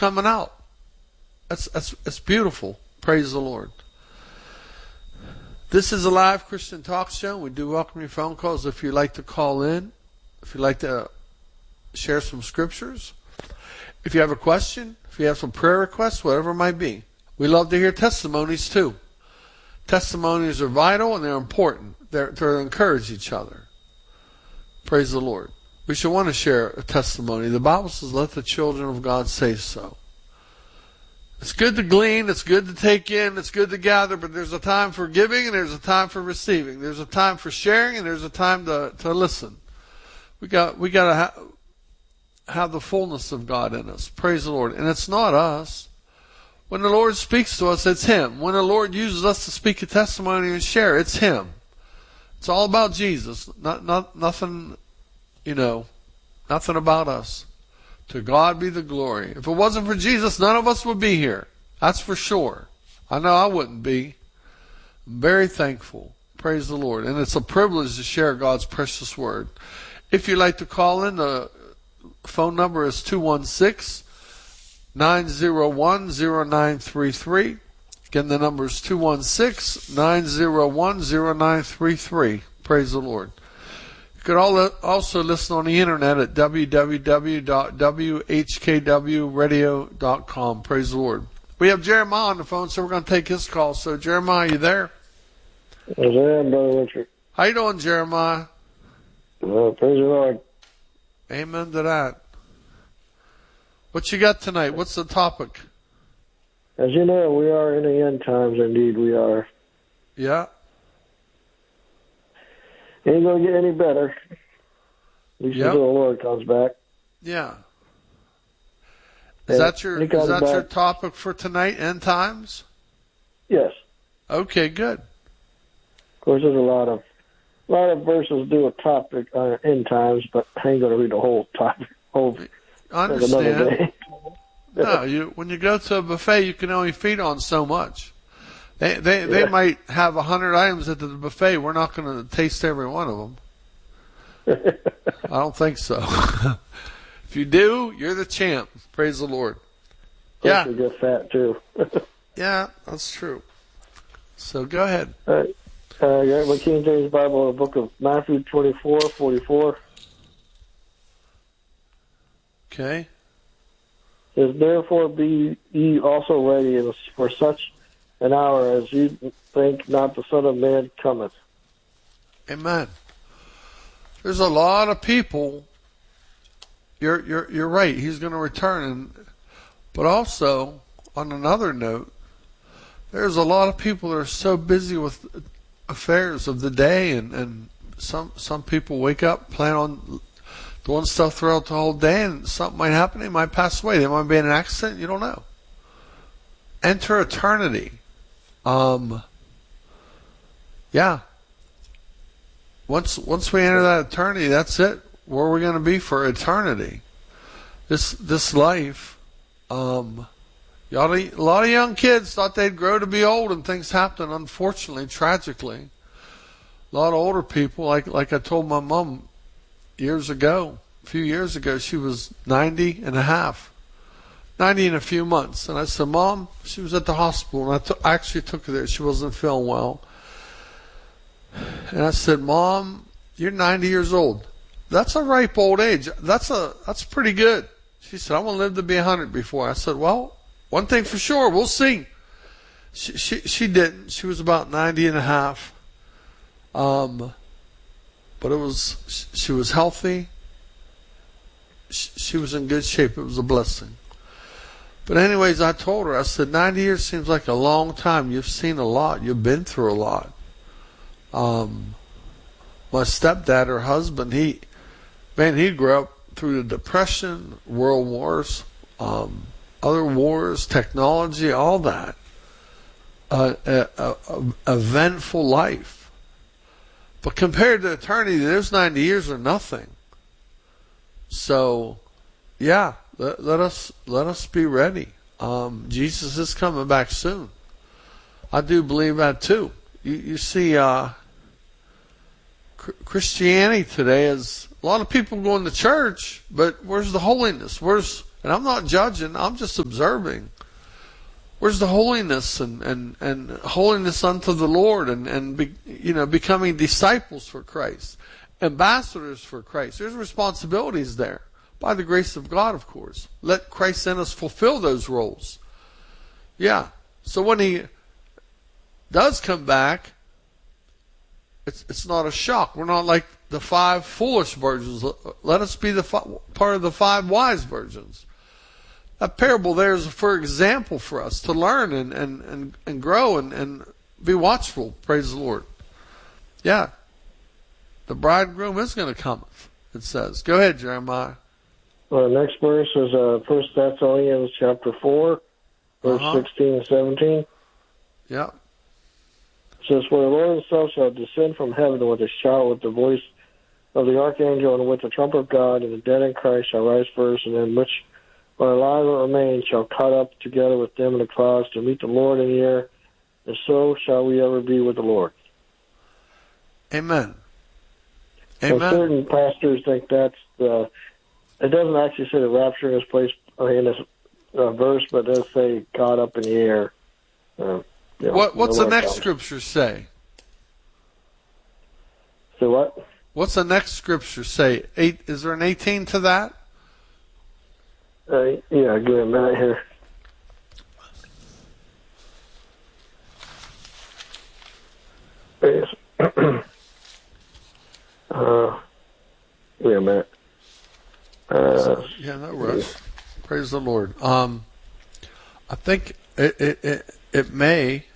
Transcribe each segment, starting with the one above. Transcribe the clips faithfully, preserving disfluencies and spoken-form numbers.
coming out. That's, that's, that's beautiful. Praise the Lord. This is a live Christian talk show. We do welcome your phone calls if you'd like to call in, if you'd like to share some scriptures, if you have a question, if you have some prayer requests, whatever it might be. We love to hear testimonies too. Testimonies are vital and they're important. They're to encourage each other. Praise the Lord. We should want to share a testimony. The Bible says, let the children of God say so. It's good to glean, it's good to take in, it's good to gather, but there's a time for giving and there's a time for receiving. There's a time for sharing and there's a time to, to listen. We got we got to ha- have the fullness of God in us. Praise the Lord. And it's not us. When the Lord speaks to us, it's Him. When the Lord uses us to speak a testimony and share, it's Him. It's all about Jesus. Not not nothing, you know, nothing about us. To God be the glory. If it wasn't for Jesus, none of us would be here. That's for sure. I know I wouldn't be. I'm very thankful. Praise the Lord. And it's a privilege to share God's precious word. If you'd like to call in, the phone number is two one six, nine zero one, zero nine three three. Again, the number is two one six, nine zero one, zero nine three three. Praise the Lord. You could also listen on the internet at w w w dot w h k w radio dot com. Praise the Lord. We have Jeremiah on the phone, so we're going to take his call. So, Jeremiah, you there? Yes, I am, Brother Richard. How you doing, Jeremiah? Well, praise the Lord. Amen to that. What you got tonight? What's the topic? As you know, we are in the end times. Indeed, we are. Yeah. Ain't going to get any better. At least yep. until the Lord comes back. Yeah. Is and that your is that back, your topic for tonight? End times? Yes. Okay, good. Of course, there's a lot of a lot of verses do a topic on end times, but I ain't going to read the whole topic. Whole. I understand. No, you when you go to a buffet, you can only feed on so much. They they yeah. they might have a hundred items at the buffet. We're not going to taste every one of them. I don't think so. If you do, you're the champ. Praise the Lord. Yeah, you get fat too. Yeah, that's true. So go ahead. All right. Uh, you got my King James Bible, the book of Matthew twenty-four, forty-four. Okay. It says, therefore be ye also ready for such an hour as you think not the Son of Man cometh. Amen. There's a lot of people. You're you're you're right. He's going to return, and, but also on another note, there's a lot of people that are so busy with affairs of the day, and, and some some people wake up, plan on doing stuff throughout the whole day, and something might happen. They might pass away. They might be in an accident. You don't know. Enter eternity. Um. Yeah. Once once we enter that eternity, that's it. Where we're going to be for eternity. This this life. Um. A lot of young kids thought they'd grow to be old, and things happen, unfortunately, tragically. A lot of older people, like like I told my mom years ago, a few years ago, she was ninety and a half. ninety in a few months. And I said, Mom, she was at the hospital, and I, t- I actually took her there. She wasn't feeling well. And I said, Mom, you're ninety years old. That's a ripe old age. That's a that's pretty good. She said, I want to live to be one hundred before. I said, well, one thing for sure, we'll see. She, she she didn't. She was about ninety and a half. Um, but it was she was healthy. She, she was in good shape. It was a blessing. But anyways, I told her, I said, ninety years seems like a long time. You've seen a lot. You've been through a lot. Um, my stepdad, her husband, he, man, he grew up through the Depression, World Wars, um, other wars, technology, all that. Uh, a, a, a eventful life. But compared to eternity, those ninety years are nothing. So, yeah, let, let us let us be ready. Um, Jesus is coming back soon. I do believe that too. You, you see, uh, Christianity today is a lot of people going to church, but where's the holiness? Where's And I'm not judging, I'm just observing. Where's the holiness and, and, and holiness unto the Lord and, and be, you know, becoming disciples for Christ, ambassadors for Christ? There's responsibilities there. By the grace of God, of course. Let Christ in us fulfill those roles. Yeah. So when he does come back, it's it's not a shock. We're not like the five foolish virgins. Let us be the fi- part of the five wise virgins. That parable there is for example for us to learn and, and, and, and grow and, and be watchful. Praise the Lord. Yeah. The bridegroom is going to come, it says. Go ahead, Jeremiah. Well, the next verse is uh, First Thessalonians chapter four, verse uh-huh. sixteen and seventeen. Yeah. It says, "For the Lord himself shall descend from heaven with a shout, with the voice of the archangel, and with the trumpet of God, and the dead in Christ shall rise first, and then which are alive or remain shall caught up together with them in the clouds to meet the Lord in the air, and so shall we ever be with the Lord." Amen. So Amen. certain pastors think that's the. It doesn't actually say the rapture in this place in this uh, verse, but it does say caught up in the air. Uh, you know, what What's the next comes. scripture say? So what? What's the next scripture say? Eight? Is there an eighteen to that? Uh, yeah, give me a minute here. uh, give me a minute. Uh, yeah, no rush. Praise the Lord. Um, I think it it it, it may.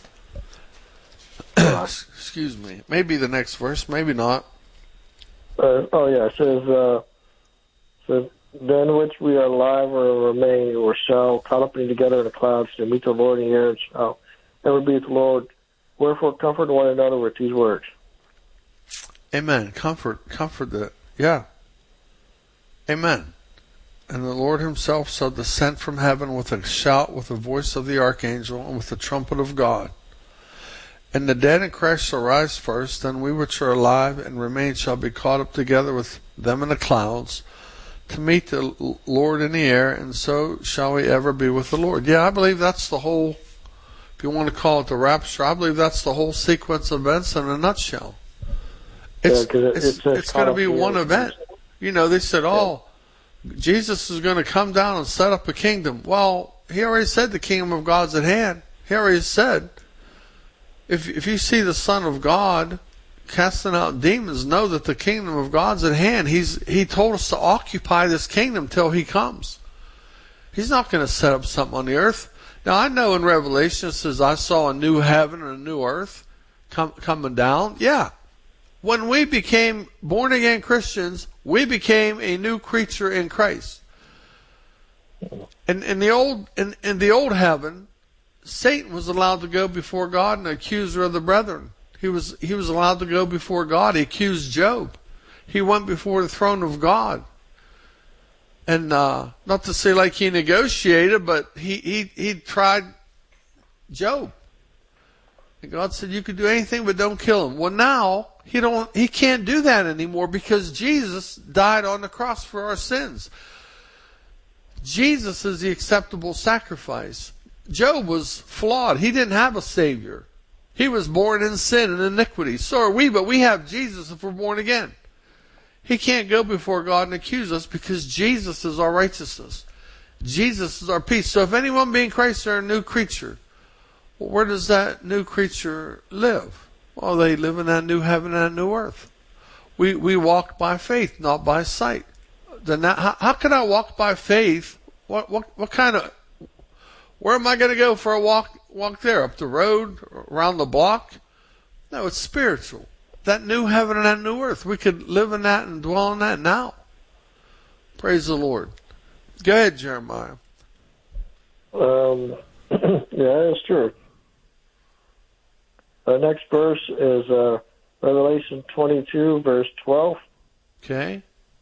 excuse me. Maybe the next verse. Maybe not. Uh, oh yeah, it says. Uh, says then which we are alive or remain or shall caught up together in the clouds to meet the Lord in the air and shall ever be with the Lord. Wherefore comfort one another with these words. Amen. Comfort, comfort the yeah. Amen. And the Lord himself shall descend from heaven with a shout, with the voice of the archangel, and with the trumpet of God. And the dead in Christ shall rise first, then we which are alive and remain shall be caught up together with them in the clouds to meet the Lord in the air, and so shall we ever be with the Lord. Yeah, I believe that's the whole, if you want to call it the rapture, I believe that's the whole sequence of events in a nutshell. It's, yeah, it, it's, it's, it's going to be one event. You know, they said, oh, Jesus is going to come down and set up a kingdom. Well, he already said the kingdom of God's at hand. He already said, if if you see the Son of God casting out demons, know that the kingdom of God's at hand. He's He told us to occupy this kingdom till he comes. He's not going to set up something on the earth. Now, I know in Revelation it says, I saw a new heaven and a new earth come, coming down. Yeah. When we became born-again Christians, we became a new creature in Christ. In, in the old in, in the old heaven, Satan was allowed to go before God and accuser of the brethren. He was he was allowed to go before God. He accused Job. He went before the throne of God. And uh, not to say like he negotiated, but he, he, he tried Job. And God said, you could do anything but don't kill him. Well, now he don't he can't do that anymore because Jesus died on the cross for our sins. Jesus is the acceptable sacrifice. Job was flawed. He didn't have a Savior. He was born in sin and iniquity. So are we, but we have Jesus if we're born again. He can't go before God and accuse us because Jesus is our righteousness. Jesus is our peace. So if anyone be in Christ, they're a new creature. Well, where does that new creature live? Well, they live in that new heaven and that new earth. We we walk by faith, not by sight. Then that, how, how can I walk by faith? What what what kind of? Where am I going to go for a walk? Walk there up the road, around the block? No, it's spiritual. That new heaven and that new earth. We could live in that and dwell in that now. Praise the Lord. Go ahead, Jeremiah. Um, yeah, that's true. The next verse is uh, Revelation twenty-two, verse twelve. Okay.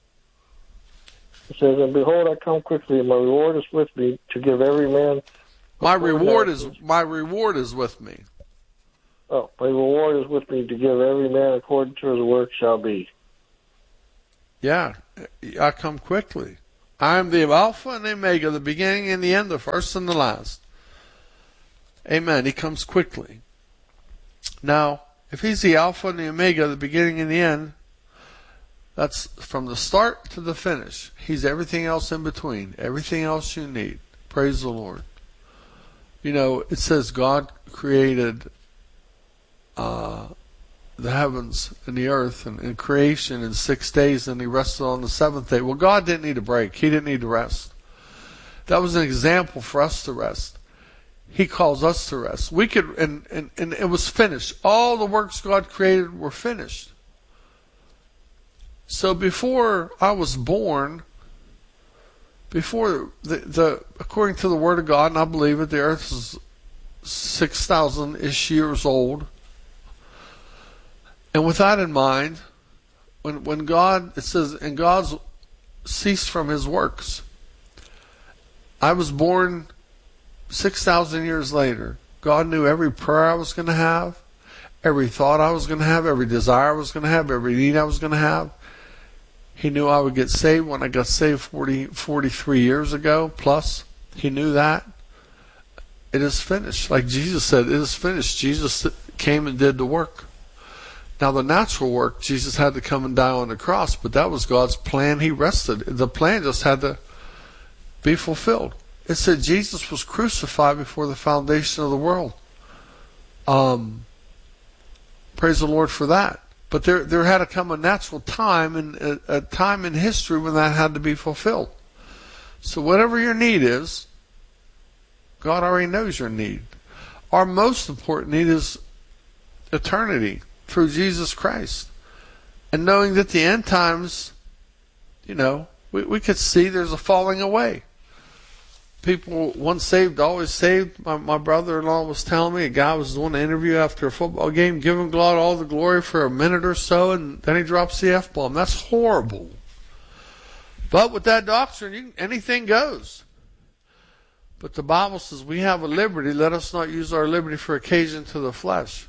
It says, "And behold, I come quickly, and my reward is with me to give every man." My reward is my reward is with me. Oh, my reward is with me to give every man according to his work shall be. Yeah, I come quickly. I am the Alpha and the Omega, the beginning and the end, the first and the last. Amen. He comes quickly. Now, if he's the Alpha and the Omega, the beginning and the end, that's from the start to the finish. He's everything else in between. Everything else you need. Praise the Lord. You know, it says God created uh, the heavens and the earth and, and creation in six days, and he rested on the seventh day. Well, God didn't need a break. He didn't need to rest. That was an example for us to rest. He calls us to rest. We could, and, and, and it was finished. All the works God created were finished. So before I was born, before the, the according to the Word of God, and I believe it, the earth is six thousand ish years old. And with that in mind, when when God, it says, and God's ceased from his works. I was born six thousand years later. God knew every prayer I was going to have, every thought I was going to have, every desire I was going to have, every need I was going to have. He knew I would get saved when I got saved forty, forty-three years ago plus. He knew that. It is finished. Like Jesus said, it is finished. Jesus came and did the work. Now the natural work, Jesus had to come and die on the cross, but that was God's plan. He rested. The plan just had to be fulfilled. It said Jesus was crucified before the foundation of the world. Um, praise the Lord for that. But there, there had to come a natural time and a, a time in history when that had to be fulfilled. So whatever your need is, God already knows your need. Our most important need is eternity through Jesus Christ. And knowing that the end times, you know, we, we could see there's a falling away. People, once saved, always saved. My, my brother-in-law was telling me, a guy was doing an interview after a football game, giving God all the glory for a minute or so, and then he drops the F-bomb. That's horrible. But with that doctrine, you, anything goes. But the Bible says we have a liberty. Let us not use our liberty for occasion to the flesh.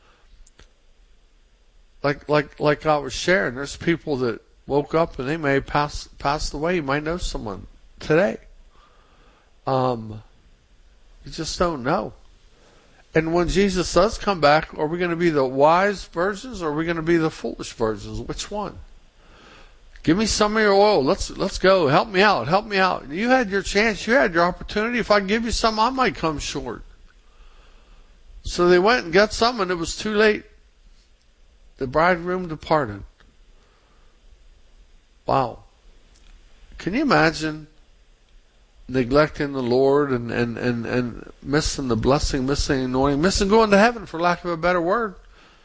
Like like like I was sharing, there's people that woke up and they may have passed, passed away. You might know someone today. Um, you just don't know. And when Jesus does come back, are we going to be the wise virgins or are we going to be the foolish virgins? Which one? Give me some of your oil. Let's let's go. Help me out. Help me out. You had your chance. You had your opportunity. If I give you some, I might come short. So they went and got some, and it was too late. The bridegroom departed. Wow. Can you imagine neglecting the Lord and, and, and, and missing the blessing, missing the anointing, missing going to heaven, for lack of a better word?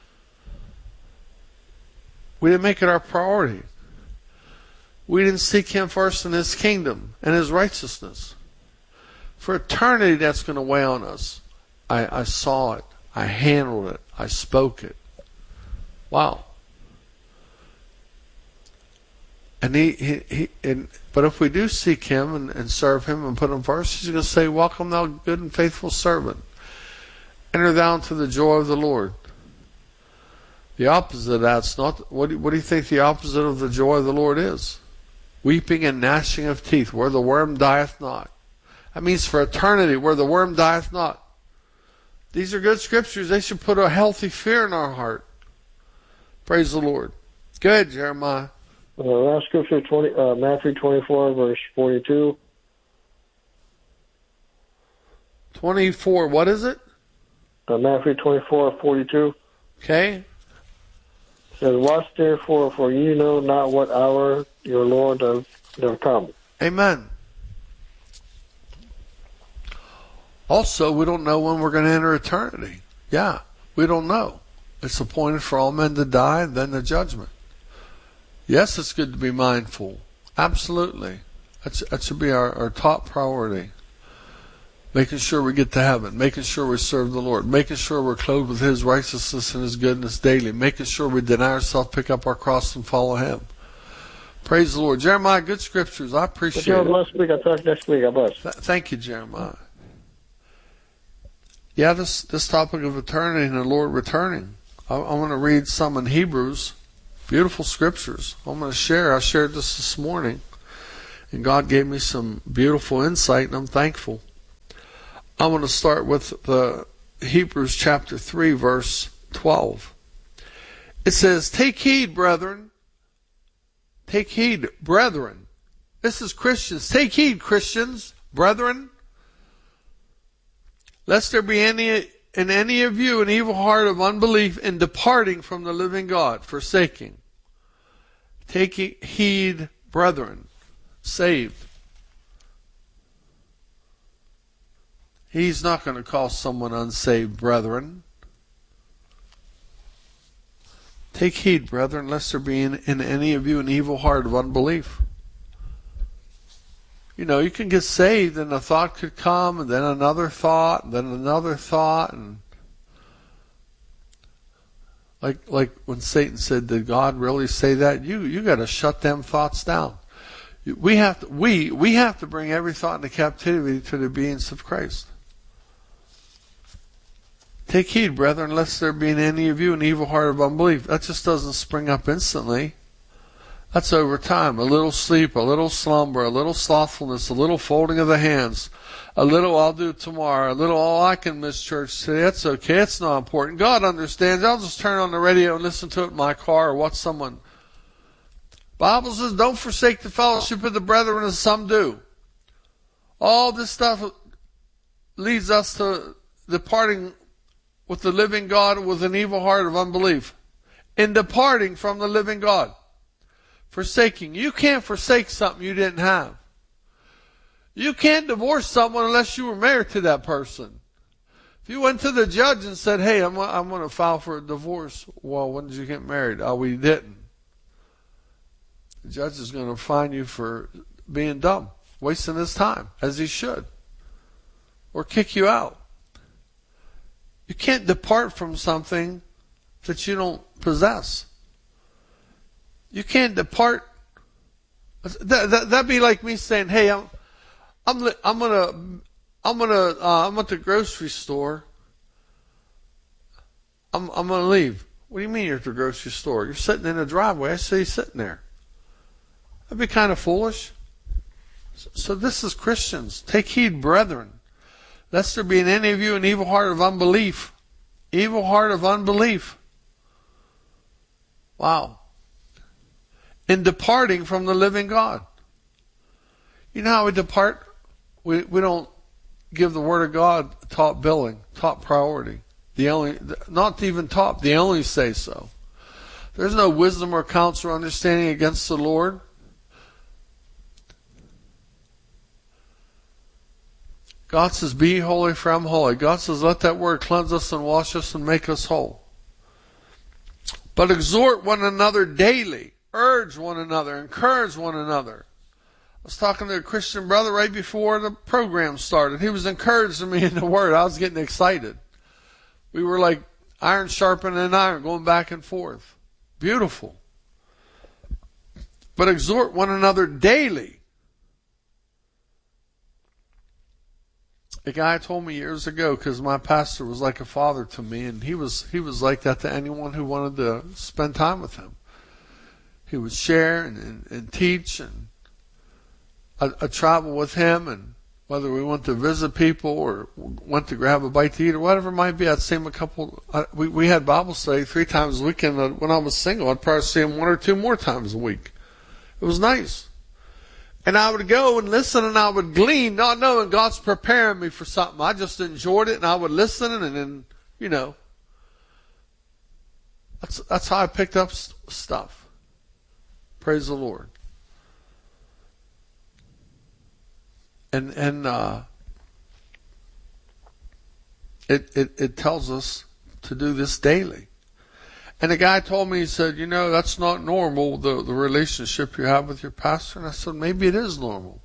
We didn't make it our priority. We didn't seek him first in his kingdom and his righteousness. For eternity, that's going to weigh on us. I, I saw it. I handled it. I spoke it. Wow. And he, he, he and, but if we do seek him and, and serve him and put him first, he's going to say, welcome thou good and faithful servant. Enter thou into the joy of the Lord. The opposite of that's not, what do, what do you think the opposite of the joy of the Lord is? Weeping and gnashing of teeth, where the worm dieth not. That means for eternity, where the worm dieth not. These are good scriptures. They should put a healthy fear in our heart. Praise the Lord. Go ahead, Jeremiah. Uh, last scripture, twenty, uh, Matthew twenty-four, verse forty-two. twenty-four, what is it? Uh, Matthew twenty-four, forty-two. Okay. It says, watch therefore, for ye know not what hour your Lord doth, doth come. Amen. Also, we don't know when we're going to enter eternity. Yeah, we don't know. It's appointed for all men to die and then the judgment. Yes, it's good to be mindful. Absolutely. That's, that should be our, our top priority. Making sure we get to heaven. Making sure we serve the Lord. Making sure we're clothed with his righteousness and his goodness daily. Making sure we deny ourselves, pick up our cross, and follow him. Praise the Lord. Jeremiah, good scriptures. I appreciate it. Last week, I'll talk next week. I bless. Th- thank you, Jeremiah. Yeah, this, this topic of eternity and the Lord returning. I, I want to read some in Hebrews. Beautiful scriptures. I'm going to share. I shared this this morning. And God gave me some beautiful insight, and I'm thankful. I want to start with the Hebrews chapter three, verse twelve. It says, "Take heed, brethren." Take heed, brethren. This is Christians. Take heed, Christians, brethren. "Lest there be any in any of you an evil heart of unbelief in departing from the living God," forsaking. Take heed, brethren. Saved. He's not going to call someone unsaved, brethren. "Take heed, brethren, lest there be in, in any of you an evil heart of unbelief." You know, you can get saved and a thought could come, and then another thought, and then another thought, and like like when Satan said, "Did God really say that?" You you got to shut them thoughts down. We have to we we have to bring every thought into captivity to the obedience of Christ. "Take heed, brethren, lest there be in any of you an evil heart of unbelief." That just doesn't spring up instantly. That's over time. A little sleep, a little slumber, a little slothfulness, a little folding of the hands, a little "I'll do it tomorrow," a little "Oh, I can miss church today. That's okay. It's not important. God understands. I'll just turn on the radio and listen to it in my car or watch someone." Bible says, "Don't forsake the fellowship of the brethren as some do." All this stuff leads us to departing with the living God with an evil heart of unbelief. In departing from the living God. Forsaking. You can't forsake something you didn't have. You can't divorce someone unless you were married to that person. If you went to the judge and said, "Hey, I'm, I'm going to file for a divorce." "Well, when did you get married?" "Oh, we didn't." The judge is going to fine you for being dumb, wasting his time, as he should, or kick you out. You can't depart from something that you don't possess. You can't depart. That, that, that'd be like me saying, "Hey, I'm, I'm, I'm gonna, I'm gonna, uh, I'm at the grocery store. I'm, I'm gonna leave." "What do you mean you're at the grocery store? You're sitting in the driveway." "I see you sitting there." That'd be kind of foolish. So this is Christians. "Take heed, brethren, lest there be in any of you an evil heart of unbelief." Evil heart of unbelief. Wow. "In departing from the living God." You know how we depart? We we don't give the Word of God top billing, top priority. The only, not even top, the only say so. There's no wisdom or counsel or understanding against the Lord. God says, "Be holy, for I'm holy." God says, "Let that word cleanse us and wash us and make us whole." "But exhort one another daily." Urge one another. Encourage one another. I was talking to a Christian brother right before the program started. He was encouraging me in the Word. I was getting excited. We were like iron sharpening iron, going back and forth. Beautiful. "But exhort one another daily." A guy told me years ago, because my pastor was like a father to me, and he was he was like that to anyone who wanted to spend time with him. He would share and, and, and teach, and I, I travel with him, and whether we went to visit people or went to grab a bite to eat or whatever it might be, I'd see him a couple. I, we we had Bible study three times a week, and when I was single, I'd probably see him one or two more times a week. It was nice. And I would go and listen, and I would glean, not knowing God's preparing me for something. I just enjoyed it, and I would listen, and then, you know, that's that's how I picked up stuff. Praise the Lord. And and uh, it, it it tells us to do this daily. And the guy told me, he said, "You know, that's not normal, the, the relationship you have with your pastor." And I said, "Maybe it is normal."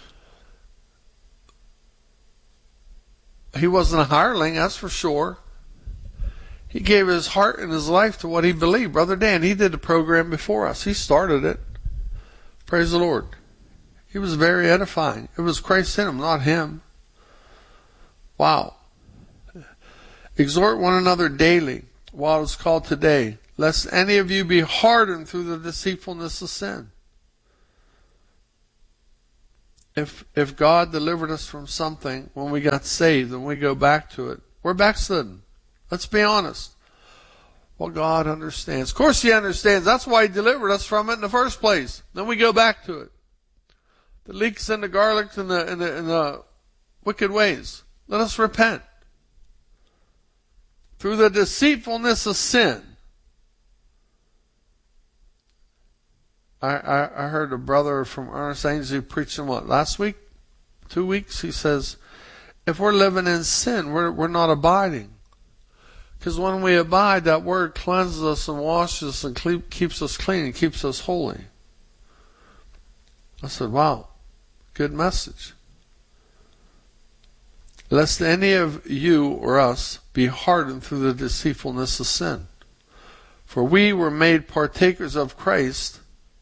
He wasn't a hireling, that's for sure. He gave his heart and his life to what he believed. Brother Dan, he did the program before us. He started it. Praise the Lord. He was very edifying. It was Christ in him, not him. Wow. "Exhort one another daily, while it's called today, lest any of you be hardened through the deceitfulness of sin." if if God delivered us from something when we got saved and we go back to it, we're backslidden. Let's be honest. Well, God understands. Of course He understands. That's why He delivered us from it in the first place. Then we go back to it. The leeks and the garlic and the, and the, and the wicked ways. Let us repent. Through the deceitfulness of sin. I, I, I heard a brother from Ernest Ainsley preaching what, last week? Two weeks? He says, if we're living in sin, we're, we're not abiding. Because when we abide, that word cleanses us and washes us and keep, keeps us clean and keeps us holy. I said, wow, good message. Lest any of you or us be hardened through the deceitfulness of sin. For we were made partakers of Christ,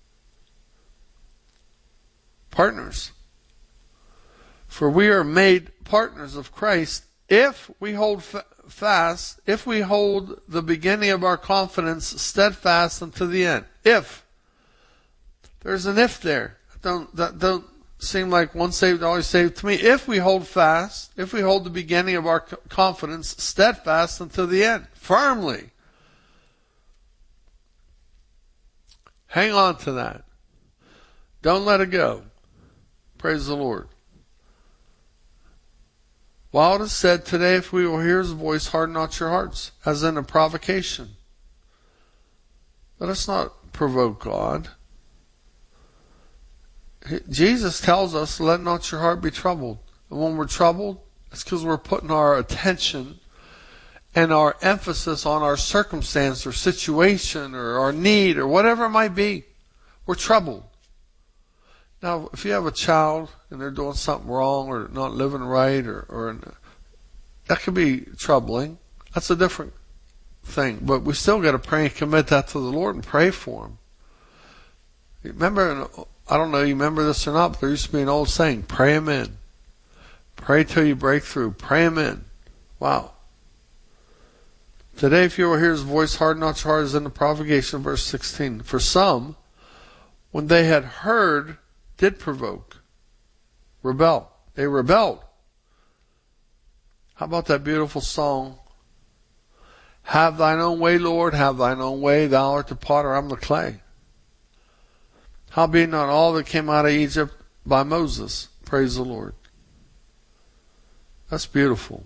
partners. For we are made partners of Christ if we hold fa- fast, if we hold the beginning of our confidence steadfast unto the end. If. There's an if there. Don't, that don't seem like once saved, always saved to me. If we hold fast, if we hold the beginning of our confidence steadfast until the end, firmly. Hang on to that. Don't let it go. Praise the Lord. While it is said, today if we will hear His voice, harden not your hearts, as in a provocation. Let us not provoke God. Jesus tells us, let not your heart be troubled. And when we're troubled, it's because we're putting our attention and our emphasis on our circumstance or situation or our need or whatever it might be. We're troubled. Now, if you have a child and they're doing something wrong or not living right, or, or that could be troubling. That's a different thing. But we still got to pray and commit that to the Lord and pray for them. Remember, I don't know you remember this or not, but there used to be an old saying, pray them in. Pray till you break through. Pray them in. Wow. Today, if you will hear His voice, harden not your heart, as in the provocation, verse sixteen. For some, when they had heard, did provoke, rebel. They rebelled. How about that beautiful song? Have thine own way, Lord, have thine own way. Thou art the potter, I'm the clay. Howbeit not all that came out of Egypt by Moses. Praise the Lord. That's beautiful.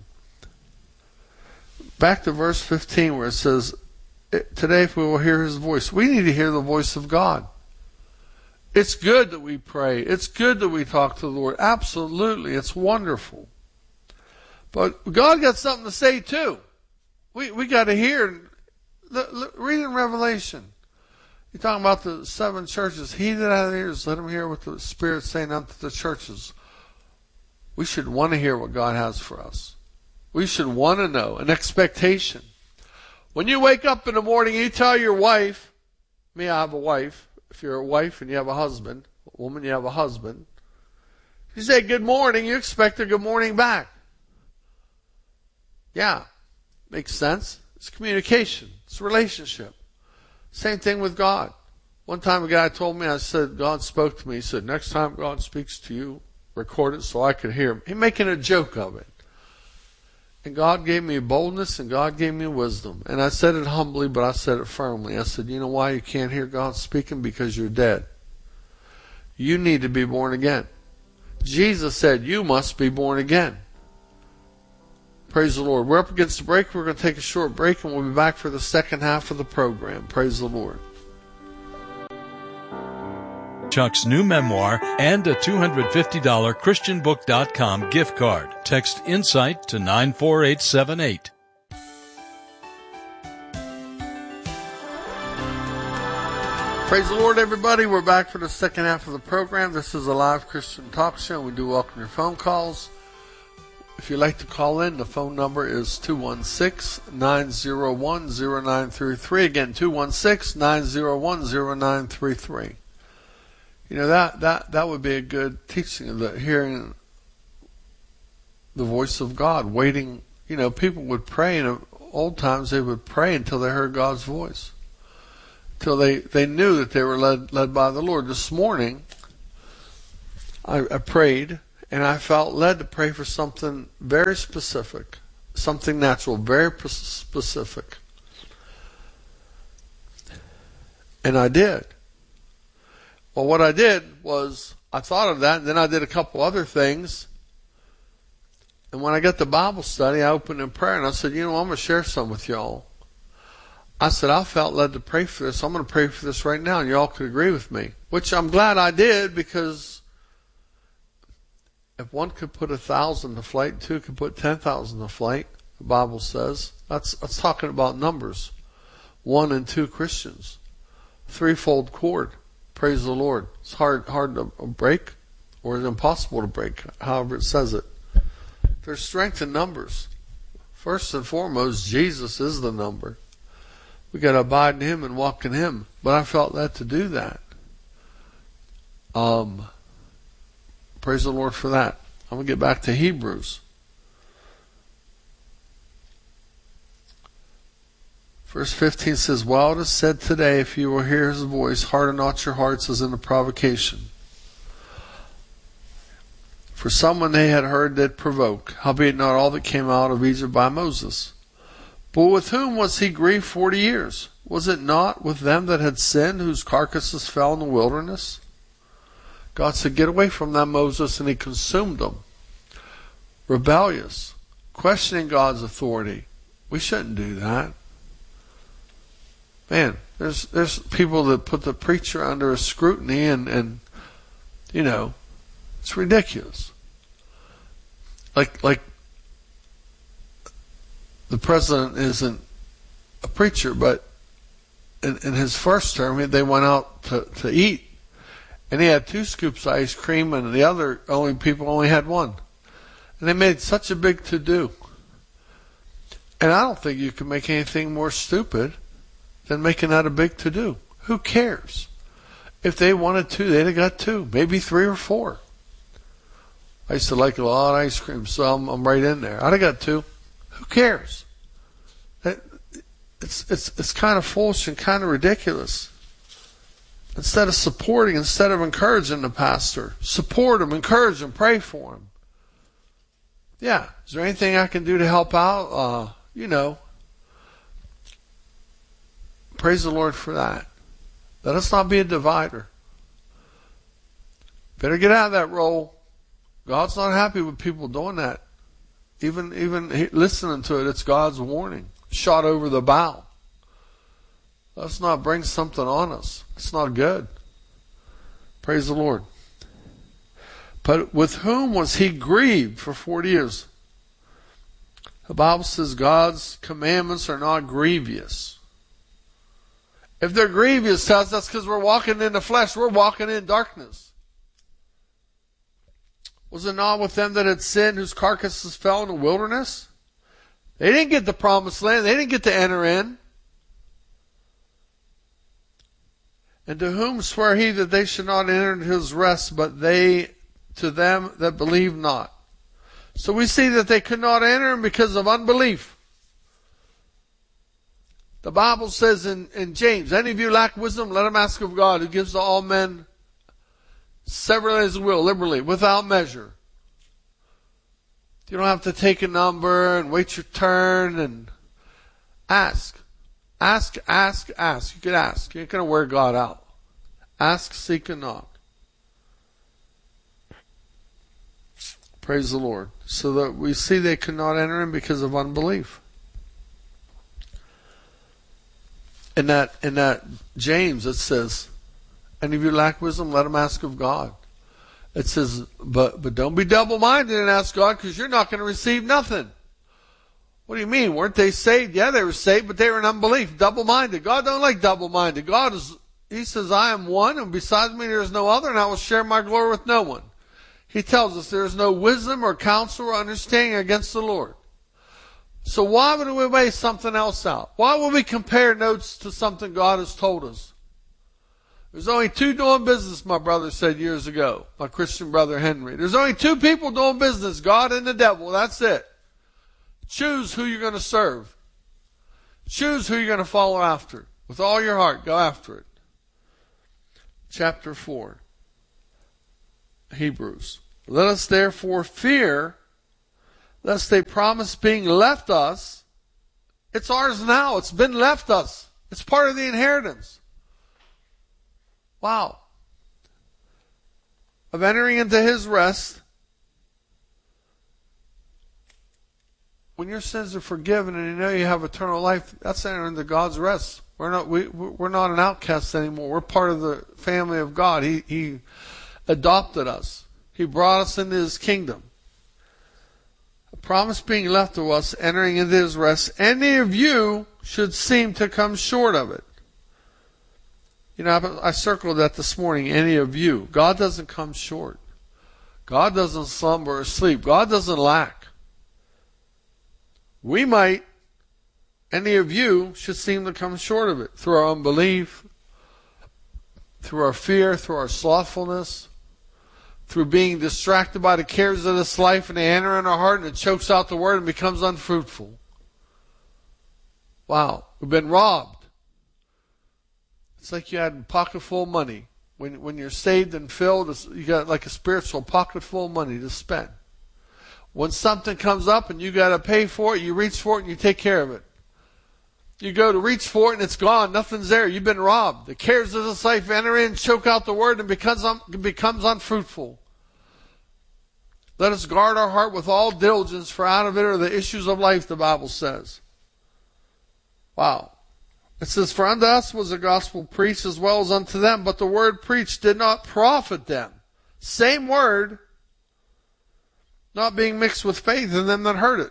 Back to verse fifteen where it says, today if we will hear His voice, we need to hear the voice of God. It's good that we pray. It's good that we talk to the Lord. Absolutely. It's wonderful. But God got something to say too. We we got to hear. Read in Revelation. You're talking about the seven churches. He that hath ears, let him hear what the Spirit's saying unto the churches. We should want to hear what God has for us. We should want to know, an expectation. When you wake up in the morning, you tell your wife, me, I have a wife. If you're a wife and you have a husband, a woman, you have a husband. If you say good morning, you expect a good morning back. Yeah, makes sense. It's communication. It's a relationship. Same thing with God. One time a guy told me, I said, God spoke to me. He said, next time God speaks to you, record it so I could hear him. He's making a joke of it. And God gave me boldness and God gave me wisdom. And I said it humbly, but I said it firmly. I said, you know why you can't hear God speaking? Because you're dead. You need to be born again. Jesus said, you must be born again. Praise the Lord. We're up against the break. We're going to take a short break and we'll be back for the second half of the program. Praise the Lord. Chuck's new memoir and a two hundred fifty dollars Christian book dot com gift card. Text INSIGHT to nine four eight seven eight. Praise the Lord, everybody. We're back for the second half of the program. This is a live Christian talk show. We do welcome your phone calls. If you'd like to call in, the phone number is two one six, nine zero one, zero nine three three. Again, two one six, nine zero one, zero nine three three. You know, that, that, that would be a good teaching of the hearing the voice of God, waiting. You know, people would pray in old times, they would pray until they heard God's voice. Until they, they knew that they were led, led by the Lord. This morning, I, I prayed, and I felt led to pray for something very specific, something natural, very specific. And I did. Well, what I did was I thought of that, and then I did a couple other things. And when I got the Bible study, I opened in prayer, and I said, you know, I'm going to share some with y'all. I said, I felt led to pray for this. I'm going to pray for this right now, and y'all could agree with me. Which I'm glad I did, because if one could put a thousand to flight, two could put ten thousand to flight, the Bible says. That's, that's talking about numbers. One and two Christians. Threefold cord. Praise the Lord. It's hard, hard to break, or it's impossible to break, however it says it. There's strength in numbers. First and foremost, Jesus is the number. We got to abide in Him and walk in Him. But I felt led to do that. Um, praise the Lord for that. I'm going to get back to Hebrews. Verse fifteen says, well, it is said today, if you will hear His voice, harden not your hearts as in the provocation. For someone they had heard did provoke, howbeit not all that came out of Egypt by Moses. But with whom was he grieved forty years? Was it not with them that had sinned, whose carcasses fell in the wilderness? God said, get away from them, Moses, and He consumed them. Rebellious, questioning God's authority. We shouldn't do that. Man, there's there's people that put the preacher under a scrutiny, and, and you know, it's ridiculous. Like like the president isn't a preacher, but in, in his first term, they went out to, to eat, and he had two scoops of ice cream, and the other only people only had one. And they made such a big to-do. And I don't think you can make anything more stupid than making that a big to-do. Who cares? If they wanted two, they'd have got two, maybe three or four. I used to like a lot of ice cream, so I'm, I'm right in there. I'd have got two. Who cares? It's it's it's kind of foolish and kind of ridiculous. Instead of supporting, instead of encouraging the pastor, support him, encourage him, pray for him. Yeah, is there anything I can do to help out? Uh, you know, praise the Lord for that. Let us not be a divider. Better get out of that role. God's not happy with people doing that. Even even listening to it, it's God's warning. Shot over the bow. Let's not bring something on us. It's not good. Praise the Lord. But with whom was he grieved for forty years? The Bible says God's commandments are not grievous. If they're grievous to us, that's because we're walking in the flesh. We're walking in darkness. Was it not with them that had sinned, whose carcasses fell in the wilderness? They didn't get the promised land. They didn't get to enter in. And to whom sware he that they should not enter into his rest, but they to them that believe not? So we see that they could not enter because of unbelief. The Bible says in, in James, any of you lack wisdom, let him ask of God, who gives to all men severally as will, liberally, without measure. You don't have to take a number and wait your turn and ask. Ask, ask, ask. You could ask. You ain't going to wear God out. Ask, seek, and knock. Praise the Lord. So that we see they could not enter in because of unbelief. In that, in that James, it says, any of you lack wisdom, let him ask of God. It says, but but don't be double-minded and ask God, because you're not going to receive nothing. What do you mean? Weren't they saved? Yeah, they were saved, but they were in unbelief. Double-minded. God don't like double-minded. God is, He says, I am one, and besides me there is no other, and I will share my glory with no one. He tells us there is no wisdom or counsel or understanding against the Lord. So why would we weigh something else out? Why would we compare notes to something God has told us? There's only two doing business, my brother said years ago, my Christian brother Henry. There's only two people doing business, God and the devil. That's it. Choose who you're going to serve. Choose who you're going to follow after. With all your heart, go after it. Chapter four. Hebrews. Let us therefore fear, lest they promise being left us. It's ours now. It's been left us. It's part of the inheritance. Wow. Of entering into his rest. When your sins are forgiven and you know you have eternal life, that's entering into God's rest. We're not we we're not an outcast anymore. We're part of the family of God. He he adopted us. He brought us into his kingdom. A promise being left to us, entering into his rest. Any of you should seem to come short of it. You know, I circled that this morning. Any of you. God doesn't come short. God doesn't slumber or sleep. God doesn't lack. We might. Any of you should seem to come short of it through our unbelief, through our fear, through our slothfulness, through being distracted by the cares of this life, and they enter in our heart and it chokes out the word and becomes unfruitful. Wow, we've been robbed. It's like you had a pocket full of money. When when you're saved and filled, you got like a spiritual pocket full of money to spend. When something comes up and you got to pay for it, you reach for it and you take care of it. You go to reach for it and it's gone. Nothing's there. You've been robbed. The cares of this life enter in, choke out the word, and becomes, un- becomes unfruitful. Let us guard our heart with all diligence, for out of it are the issues of life, the Bible says. Wow. It says, for unto us was the gospel preached as well as unto them, but the word preached did not profit them. Same word, not being mixed with faith in them that heard it.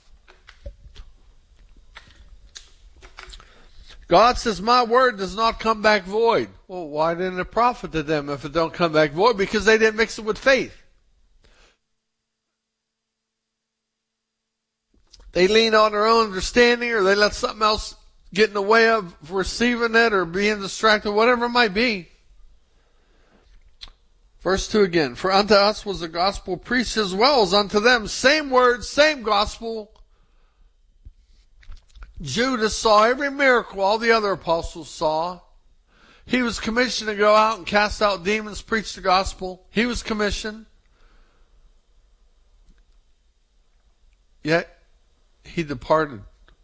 God says, my word does not come back void. Well, why didn't it profit to them if it don't come back void? Because they didn't mix it with faith. They lean on their own understanding, or they let something else get in the way of receiving it or being distracted, whatever it might be. Verse two again. For unto us was the gospel preached as well as unto them. Same word, same gospel. Judas saw every miracle all the other apostles saw. He was commissioned to go out and cast out demons, preach the gospel. He was commissioned. Yet, he departed.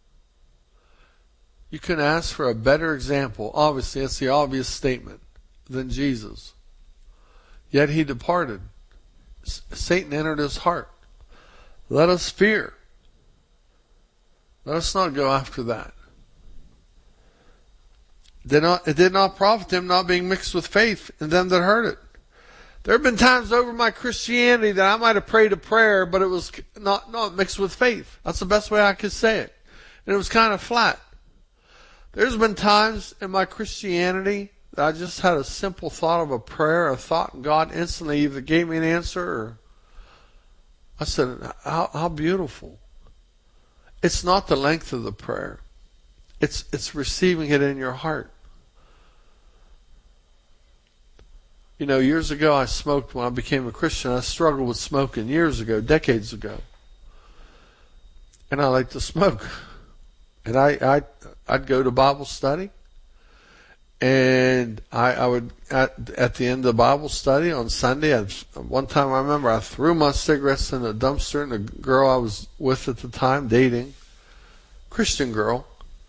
You can ask for a better example. Obviously, that's the obvious statement, than Jesus. Yet he departed. Satan entered his heart. Let us fear. Let us not go after that. Did not, it did not profit him, not being mixed with faith in them that heard it. There have been times over my Christianity that I might have prayed a prayer, but it was not, not mixed with faith. That's the best way I could say it. And it was kind of flat. There's been times in my Christianity that I just had a simple thought of a prayer, a thought, and God instantly either gave me an answer or I said, how, how beautiful. It's not the length of the prayer. It's it's receiving it in your heart. You know, years ago I smoked when I became a Christian. I struggled with smoking years ago, decades ago. And I like to smoke. And I, I, I'd go to Bible study. And I, I would, at, at the end of the Bible study on Sunday, I'd, one time I remember I threw my cigarettes in a dumpster, and a girl I was with at the time, dating, Christian girl,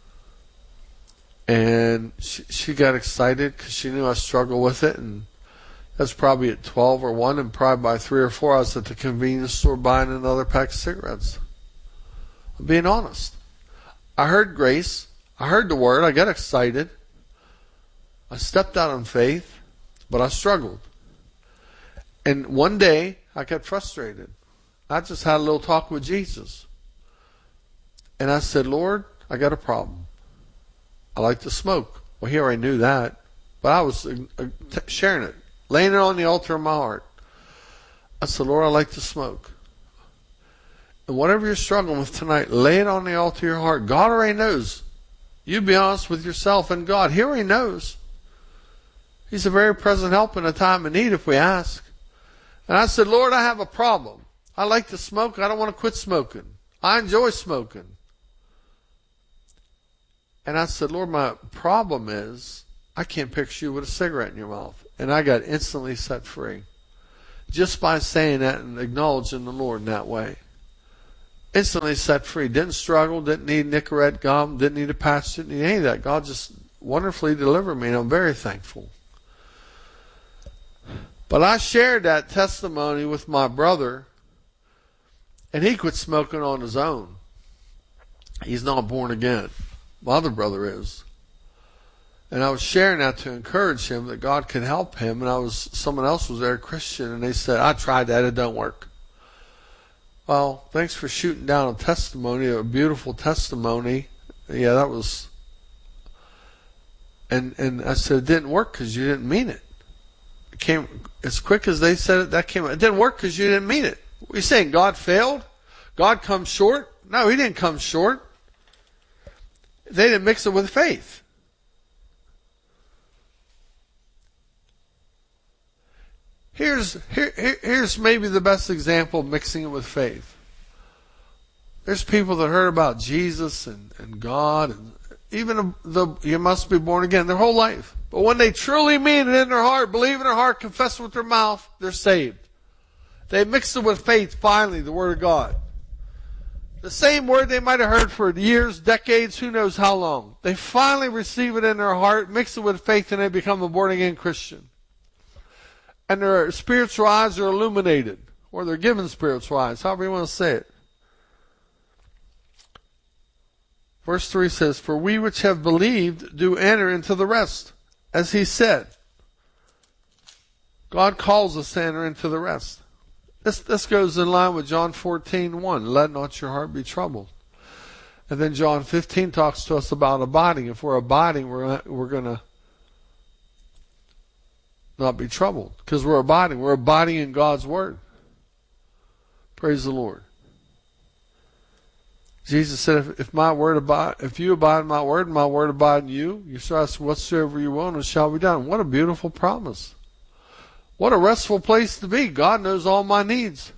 and she, she got excited because she knew I struggled with it, and that's probably at twelve or one, and probably by three or four I was at the convenience store buying another pack of cigarettes. I'm being honest. I heard grace. I heard the word. I got excited. I stepped out in faith, but I struggled. And one day, I got frustrated. I just had a little talk with Jesus. And I said, Lord, I got a problem. I like to smoke. Well, he already knew that. But I was sharing it, laying it on the altar of my heart. I said, Lord, I like to smoke. And whatever you're struggling with tonight, lay it on the altar of your heart. God already knows. You be honest with yourself and God. He already knows. He's a very present help in a time of need if we ask. And I said, Lord, I have a problem. I like to smoke. I don't want to quit smoking. I enjoy smoking. And I said, Lord, my problem is I can't picture you with a cigarette in your mouth. And I got instantly set free. just by saying that and acknowledging the Lord in that way. Instantly set free. Didn't struggle, didn't need Nicorette gum, didn't need a patch, didn't need any of that. God just wonderfully delivered me, and I'm very thankful. But I shared that testimony with my brother, and he quit smoking on his own. He's not born again. My other brother is. And I was sharing that to encourage him that God could help him. And I was, someone else was there, a Christian, and they said, I tried that, it don't work. Well, thanks for shooting down a testimony, a beautiful testimony. Yeah, that was, and and I said, it didn't work because you didn't mean it. It came, as quick as they said it, that came, it didn't work because you didn't mean it. What are you saying, God failed? God comes short? No, he didn't come short. They didn't mix it with faith. Here's here, here here's maybe the best example of mixing it with faith. There's people that heard about Jesus and, and God and even the you must be born again their whole life. But when they truly mean it in their heart, believe in their heart, confess with their mouth, they're saved. They mix it with faith, finally, the Word of God. The same word they might have heard for years, decades, who knows how long. They finally receive it in their heart, mix it with faith, and they become a born-again Christian. And their spiritual eyes are illuminated, or they're given spiritual eyes, however you want to say it. Verse three says, for we which have believed do enter into the rest, as he said. God calls us to enter into the rest. This, this goes in line with John fourteen one. Let not your heart be troubled. And then John fifteen talks to us about abiding. If we're abiding, we're, we're going to not be troubled. Because we're abiding. We're abiding in God's Word. Praise the Lord. Jesus said, if, if my word abide, if you abide in my word, and my word abide in you, you shall ask whatsoever you will, and it shall be done. What a beautiful promise. What a restful place to be. God knows all my needs.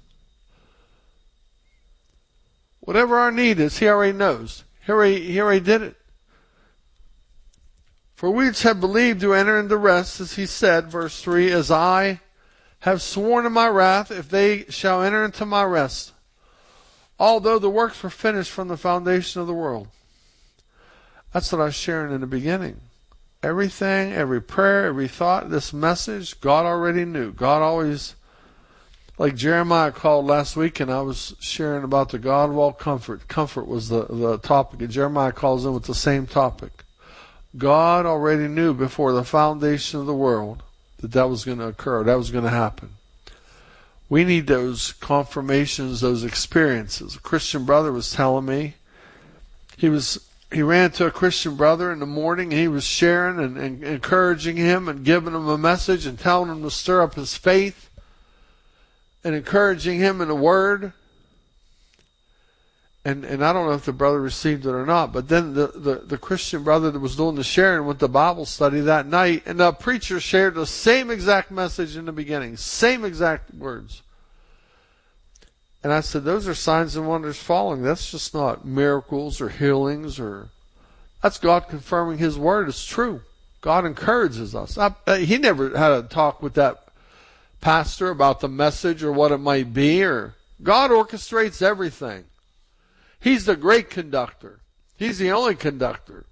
Whatever our need is, He already knows. He already, he already did it. For we which have believed do enter into rest, as He said, verse three, as I have sworn in my wrath, if they shall enter into my rest, although the works were finished from the foundation of the world. That's what I was sharing in the beginning. Everything, every prayer, every thought, this message, God already knew. God always, like Jeremiah called last week, and I was sharing about the God of all comfort. Comfort was the, the topic, and Jeremiah calls in with the same topic. God already knew before the foundation of the world that that was going to occur, that was going to happen. We need those confirmations, those experiences. A Christian brother was telling me, he was he ran to a Christian brother in the morning, and he was sharing and, and encouraging him and giving him a message and telling him to stir up his faith and encouraging him in the Word. And and I don't know if the brother received it or not, but then the, the, the Christian brother that was doing the sharing went to Bible study that night, and the preacher shared the same exact message in the beginning, same exact words. And I said, those are signs and wonders following. That's just not miracles or healings, or that's God confirming His Word is true. God encourages us. I, he never had a talk with that pastor about the message or what it might be, or God orchestrates everything. He's the great conductor. He's the only conductor.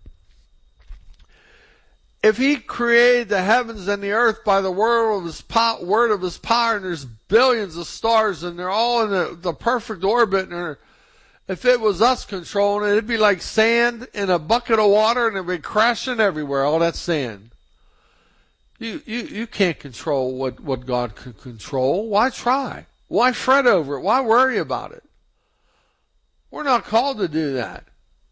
If He created the heavens and the earth by the word of His power, word of His power, and there's billions of stars, and they're all in the, the perfect orbit, and if it was us controlling it, it'd be like sand in a bucket of water, and it'd be crashing everywhere, all that sand. You you you can't control what, what God can control. Why try? Why fret over it? Why worry about it? We're not called to do that.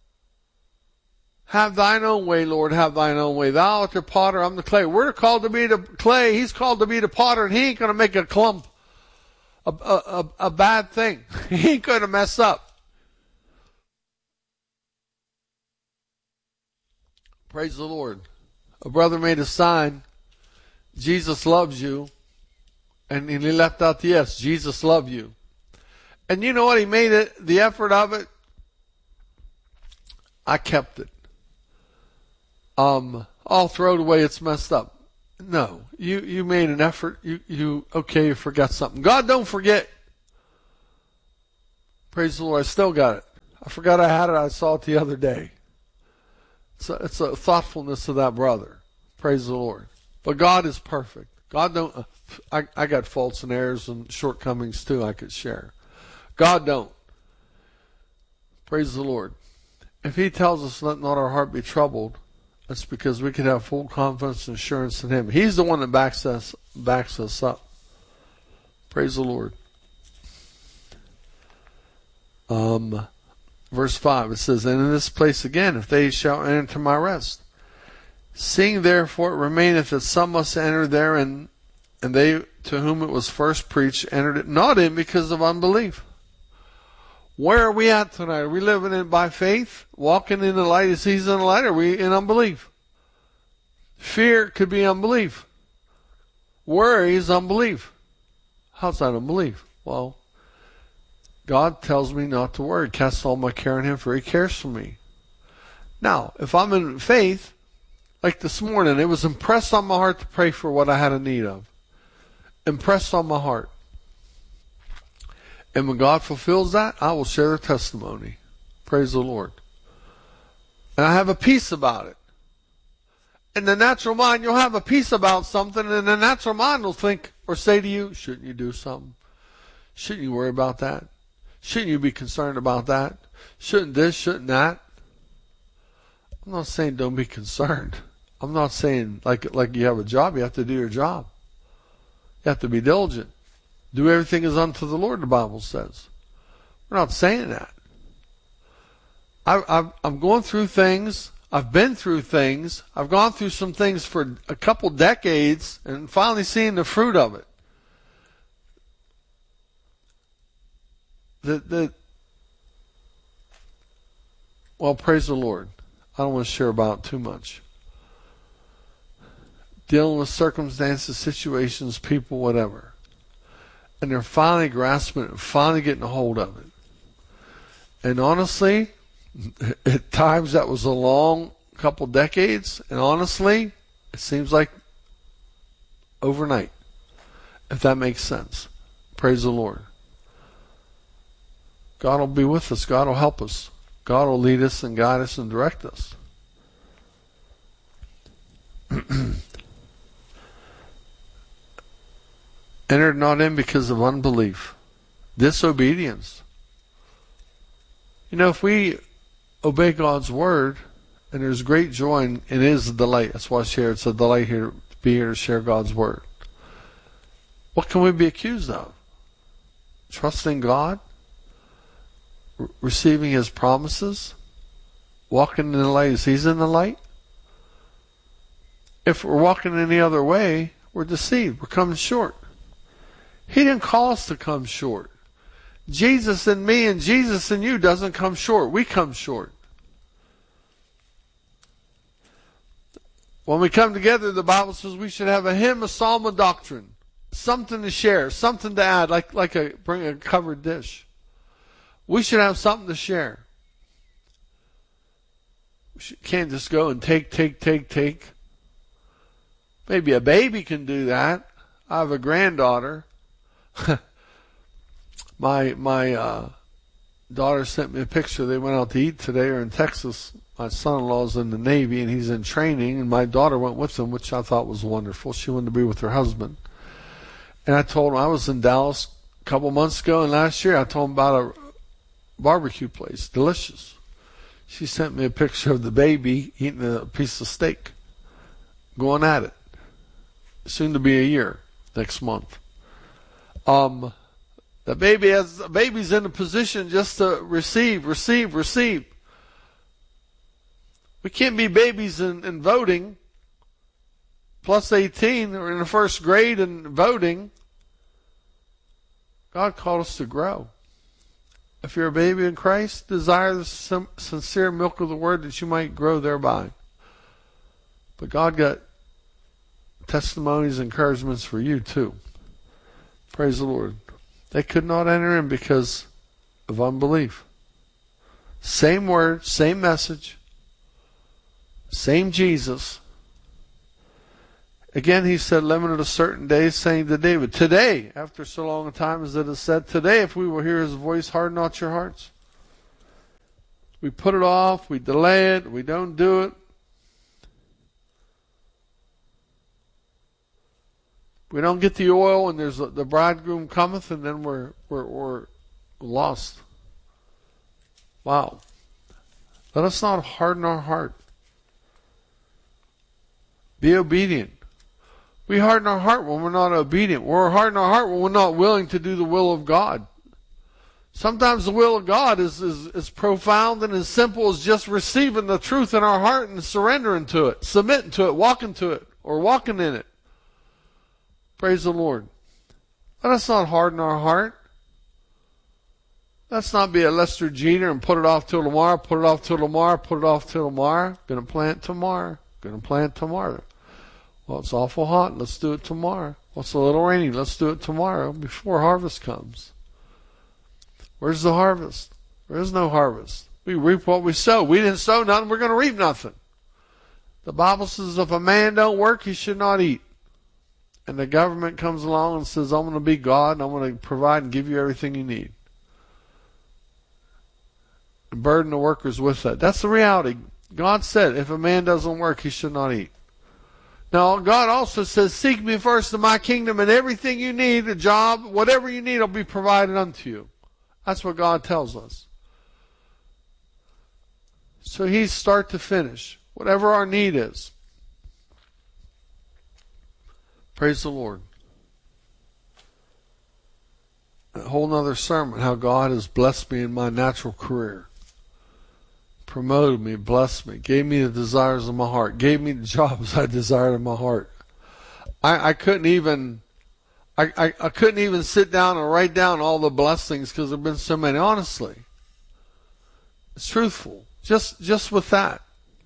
Have thine own way, Lord, have thine own way. Thou art the potter, I'm the clay. We're called to be the clay. He's called to be the potter, and He ain't going to make a clump, a, a, a, a bad thing. He ain't going to mess up. Praise the Lord. A brother made a sign, Jesus loves you, and he left out the S, Jesus love you. And you know what? He made it, the effort of it. I kept it. Um, I'll throw it away. It's messed up. No, you, you made an effort. You, you, okay, you forgot something. God don't forget. Praise the Lord. I still got it. I forgot I had it. I saw it the other day. It's a, it's a thoughtfulness of that brother. Praise the Lord. But God is perfect. God don't, I, I got faults and errors and shortcomings too I could share. God don't. Praise the Lord. If he tells us let not our heart be troubled, that's because we can have full confidence and assurance in him. He's the one that backs us, backs us up. Praise the Lord. Um, verse five, it says, and in this place again, if they shall enter into my rest. Seeing therefore it remaineth that some must enter therein, and they to whom it was first preached entered it not in because of unbelief. Where are we at tonight? Are we living in by faith? Walking in the light as he's in the light? Or are we in unbelief? Fear could be unbelief. Worry is unbelief. How's that unbelief? Well, God tells me not to worry. Cast all my care on him, for he cares for me. Now, if I'm in faith, like this morning, it was impressed on my heart to pray for what I had a need of. Impressed on my heart. And when God fulfills that, I will share the testimony. Praise the Lord. And I have a peace about it. In the natural mind, you'll have a peace about something, and the natural mind will think or say to you, shouldn't you do something? Shouldn't you worry about that? Shouldn't you be concerned about that? Shouldn't this, shouldn't that? I'm not saying don't be concerned. I'm not saying like like you have a job, you have to do your job. You have to be diligent. Do everything as unto the Lord, the Bible says. We're not saying that. I, I've, I'm going through things. I've been through things. I've gone through some things for a couple decades and finally seeing the fruit of it. That, that, well, praise the Lord. I don't want to share about it too much. Dealing with circumstances, situations, people, whatever. And they're finally grasping it, finally getting a hold of it. And honestly, at times that was a long couple decades, and honestly, it seems like overnight, if that makes sense. Praise the Lord. God will be with us. God will help us. God will lead us and guide us and direct us. Entered not in because of unbelief, disobedience. You know, if we obey God's word, and there's great joy, and it is a delight. That's why I share. It's a delight here to be here to share God's word. What can we be accused of? Trusting God, re- receiving his promises, walking in the light as he's in the light. If we're walking any other way, we're deceived. We're coming short. He didn't call us to come short. Jesus in me and Jesus in you doesn't come short. We come short. When we come together, the Bible says we should have a hymn, a psalm, a doctrine. Something to share, something to add, like, like a bring a covered dish. We should have something to share. We can't just go and take, take, take, take. Maybe a baby can do that. I have a granddaughter. my my uh, daughter sent me a picture. They went out to eat today. Or in Texas. My son-in-law's in the Navy and he's in training. And my daughter went with him, which I thought was wonderful. She wanted to be with her husband. And I told him I was in Dallas a couple months ago, and last year I told him about a barbecue place, delicious. She sent me a picture of the baby eating a piece of steak, going at it. Soon to be a year next month. Um, the baby has the baby's in a position just to receive, receive, receive. We can't be babies in, in voting. Plus eighteen, or in the first grade and voting. God called us to grow. If you're a baby in Christ, desire the sim- sincere milk of the word that you might grow thereby. But God got testimonies, encouragements for you too. Praise the Lord. They could not enter in because of unbelief. Same word, same message, same Jesus. Again, he said, limited a certain day, saying to David, today, after so long a time as it is said, today, if we will hear his voice, harden not your hearts. We put it off, we delay it, we don't do it. We don't get the oil, and there's a, the bridegroom cometh, and then we're, we're, we're lost. Wow. Let us not harden our heart. Be obedient. We harden our heart when we're not obedient. We're harden our heart when we're not willing to do the will of God. Sometimes the will of God is, is, is profound and as simple as just receiving the truth in our heart and surrendering to it, submitting to it, walking to it, or walking in it. Praise the Lord. Let us not harden our heart. Let's not be a Lester Jeter and put it off till tomorrow, put it off till tomorrow, put it off till tomorrow. Gonna plant tomorrow. Gonna plant tomorrow. Well, it's awful hot. Let's do it tomorrow. Well, it's a little rainy. Let's do it tomorrow before harvest comes. Where's the harvest? There is no harvest. We reap what we sow. We didn't sow nothing. We're going to reap nothing. The Bible says if a man don't work, he should not eat. And the government comes along and says, I'm going to be God and I'm going to provide and give you everything you need. And burden the workers with that. That's the reality. God said if a man doesn't work, he should not eat. Now, God also says, seek me first in my kingdom, and everything you need, a job, whatever you need, will be provided unto you. That's what God tells us. So he's start to finish, whatever our need is. Praise the Lord. A whole nother sermon, how God has blessed me in my natural career. Promoted me, blessed me, gave me the desires of my heart, gave me the jobs I desired in my heart. I, I couldn't even, I, I, I couldn't even sit down and write down all the blessings because there've been so many. Honestly, it's truthful. Just, just with that.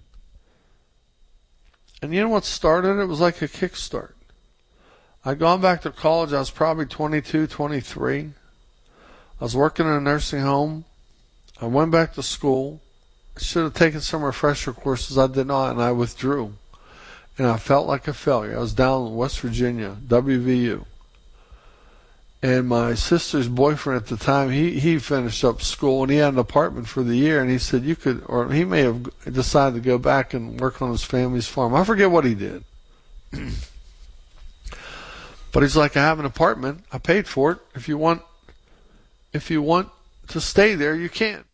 And you know what started? It was like a kickstart. I'd gone back to college. I was probably twenty-two, twenty-three. I was working in a nursing home. I went back to school. I should have taken some refresher courses. I did not, and I withdrew. And I felt like a failure. I was down in West Virginia, W V U. And my sister's boyfriend at the time, he, he finished up school, and he had an apartment for the year, and he said you could, or he may have decided to go back and work on his family's farm. I forget what he did. But he's like, I have an apartment. I paid for it. If you want, if you want to stay there, you can.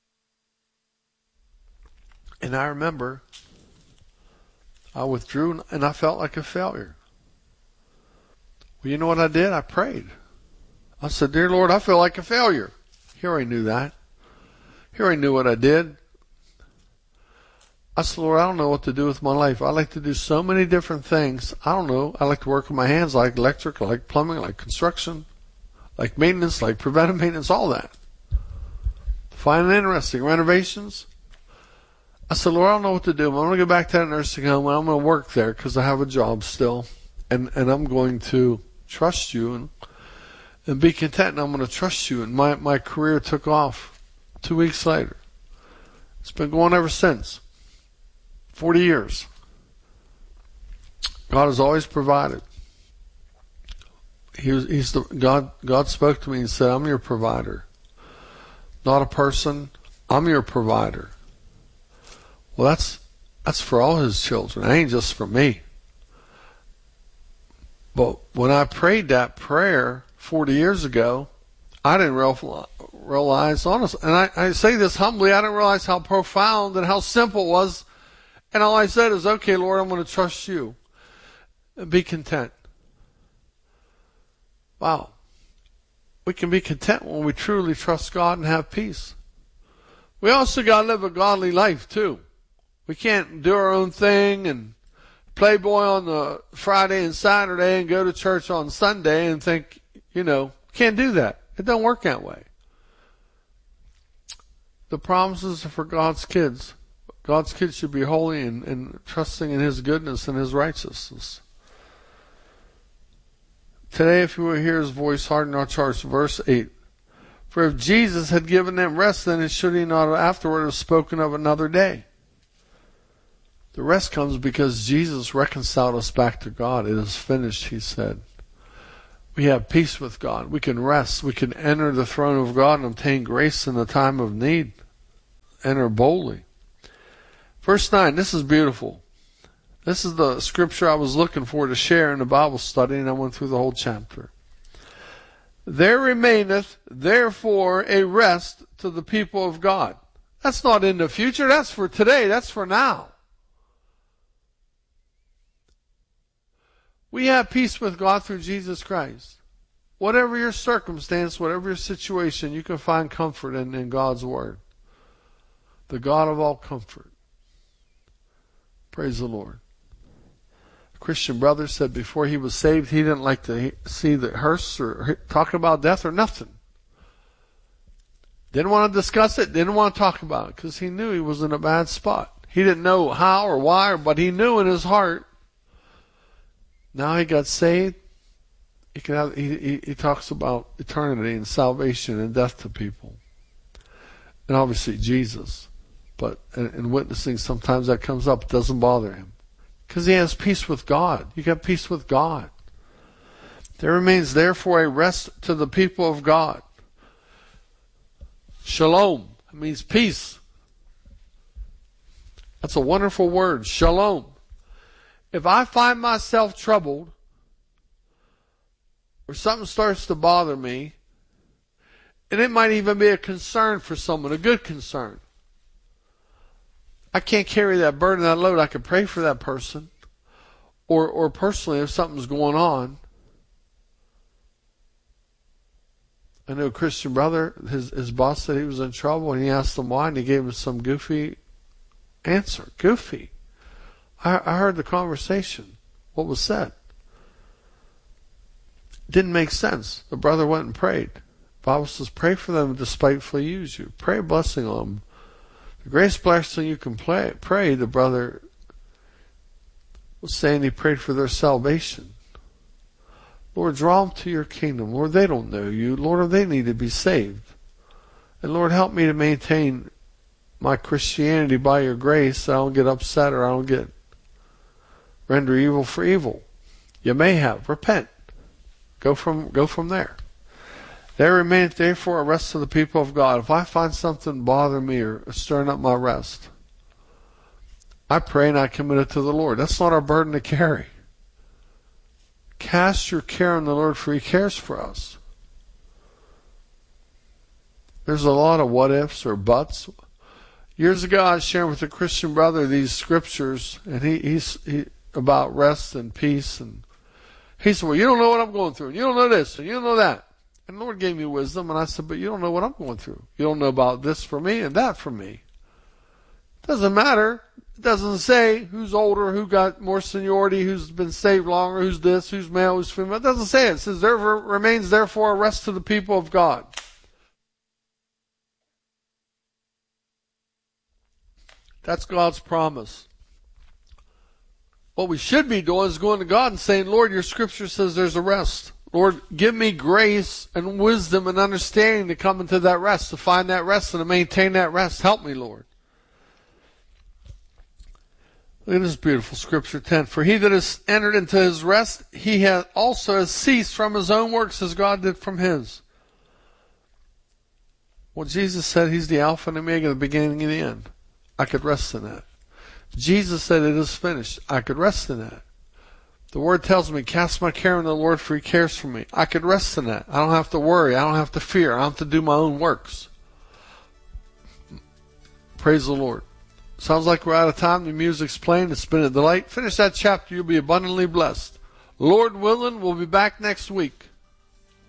And I remember I withdrew and I felt like a failure. Well, you know what I did? I prayed. I said, Dear Lord, I feel like a failure. He already knew that. He already knew what I did. I said, Lord, I don't know what to do with my life. I like to do so many different things. I don't know. I like to work with my hands, like electric, like plumbing, like construction, like maintenance, like preventive maintenance, all that. Find it interesting. Renovations. I said, Lord, I don't know what to do. I'm going to go back to that nursing home and I'm going to work there because I have a job still. And, and I'm going to trust you and, and be content. And I'm going to trust you. And my, my career took off two weeks later. It's been going ever since. forty years. God has always provided. He was, he's the, God, God spoke to me and said, I'm your provider. Not a person. I'm your provider. Well, that's that's for all his children. It ain't just for me. But when I prayed that prayer forty years ago, I didn't realize, honestly, and I, I say this humbly, I didn't realize how profound and how simple it was. And all I said is, okay, Lord, I'm going to trust you and be content. Wow. We can be content when we truly trust God and have peace. We also got to live a godly life, too. We can't do our own thing and playboy on the Friday and Saturday and go to church on Sunday and think, you know, can't do that. It don't work that way. The promises are for God's kids. God's kids should be holy and, and trusting in his goodness and his righteousness. Today, if you will hear his voice, harden not your hearts. Verse eight. For if Jesus had given them rest, then should he not afterward have spoken of another day? The rest comes because Jesus reconciled us back to God. It is finished, he said. We have peace with God. We can rest. We can enter the throne of God and obtain grace in the time of need. Enter boldly. Verse nine, this is beautiful. This is the scripture I was looking for to share in the Bible study, and I went through the whole chapter. There remaineth therefore a rest to the people of God. That's not in the future. That's for today. That's for now. We have peace with God through Jesus Christ. Whatever your circumstance, whatever your situation, you can find comfort in, in God's Word. The God of all comfort. Praise the Lord. A Christian brother said before he was saved, he didn't like to see the hearse or talk about death or nothing. Didn't want to discuss it, didn't want to talk about it, because he knew he was in a bad spot. He didn't know how or why, but he knew in his heart. Now he got saved. He can have, he, he, he talks about eternity and salvation and death to people. And obviously Jesus. But in, in witnessing, sometimes that comes up. It doesn't bother him. Because he has peace with God. You got peace with God. There remains therefore a rest to the people of God. Shalom. It means peace. That's a wonderful word. Shalom. If I find myself troubled, or something starts to bother me, and it might even be a concern for someone, a good concern. I can't carry that burden, that load. I could pray for that person. Or, or personally, if something's going on. I know a Christian brother, his, his boss said he was in trouble, and he asked him why, and he gave him some goofy answer. Goofy. I, I heard the conversation, what was said. Didn't make sense. The brother went and prayed. The Bible says, pray for them to despitefully use you. Pray a blessing on them. The greatest blessing you can pray, pray, the brother was saying he prayed for their salvation. Lord, draw them to your kingdom. Lord, they don't know you. Lord, they need to be saved. And Lord, help me to maintain my Christianity by your grace so I don't get upset or I don't get render evil for evil. You may have. Repent. Go from go from there. There remaineth therefore a rest to the people of God. If I find something bothering me or stirring up my rest, I pray and I commit it to the Lord. That's not our burden to carry. Cast your care on the Lord, for He cares for us. There's a lot of what ifs or buts. Years ago, I was sharing with a Christian brother these scriptures, and he he's he, about rest and peace, and he said, well, you don't know what I'm going through, and you don't know this, and you don't know that. And the Lord gave me wisdom, and I said, but you don't know what I'm going through. You don't know about this for me and that for me. It doesn't matter. It doesn't say who's older, who got more seniority, who's been saved longer, who's this, who's male, who's female. It doesn't say it. It says, there remains therefore a rest to the people of God. That's God's promise. What we should be doing is going to God and saying, Lord, your scripture says there's a rest. Lord, give me grace and wisdom and understanding to come into that rest, to find that rest and to maintain that rest. Help me, Lord. Look at this beautiful scripture ten. For he that has entered into his rest, he has also has ceased from his own works as God did from his. Well, Jesus said he's the Alpha and Omega, the beginning and the end. I could rest in that. Jesus said it is finished. I could rest in that. The Word tells me, cast my care on the Lord, for He cares for me. I could rest in that. I don't have to worry. I don't have to fear. I don't have to do my own works. Praise the Lord. Sounds like we're out of time. The music's playing. It's been a delight. Finish that chapter. You'll be abundantly blessed. Lord willing, we'll be back next week.